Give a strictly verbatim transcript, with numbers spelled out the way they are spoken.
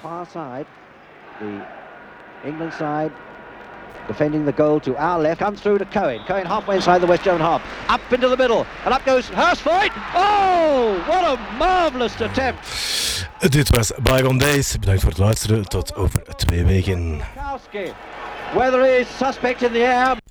far side. The England side defending the goal to our left. Comes through to Cohen. Cohen halfway inside the West German half. Up into the middle. And up goes Hurstvoort. Oh, what a marvellous attempt. Dit was Bygone Days. Bedankt voor het luisteren. Tot over twee weken. Weather is suspect in the air.